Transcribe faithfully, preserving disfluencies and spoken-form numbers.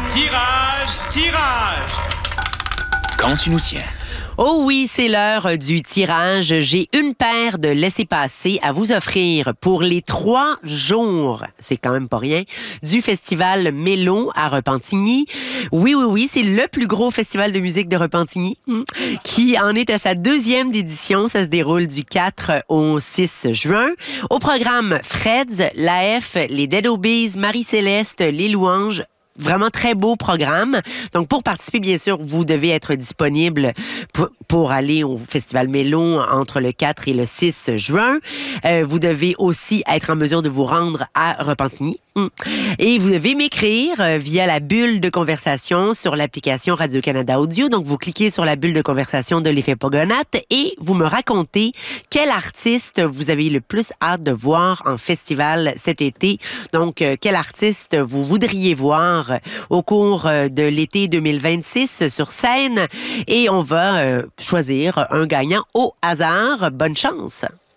Tirage, tirage. Quand tu nous tiens. Oh oui, c'est l'heure du tirage. J'ai une paire de laissez-passer à vous offrir pour les trois jours, c'est quand même pas rien, du festival Mélo à Repentigny. Oui, oui, oui, c'est le plus gros festival de musique de Repentigny hmm, qui en est à sa deuxième édition. Ça se déroule du quatre au six juin. Au programme, Freds, l'A F, les Dead Obies, Marie-Céleste, les Louanges. Vraiment très beau programme. Donc, pour participer, bien sûr, vous devez être disponible pour, pour aller au Festival Mélo entre le quatre et le six juin. Euh, vous devez aussi être en mesure de vous rendre à Repentigny. Et vous devez m'écrire via la bulle de conversation sur l'application Radio-Canada Audio. Donc, vous cliquez sur la bulle de conversation de l'effet Pogonate et vous me racontez quel artiste vous avez le plus hâte de voir en festival cet été. Donc, quel artiste vous voudriez voir au cours de l'été deux mille vingt-six sur scène. Et on va choisir un gagnant au hasard. Bonne chance!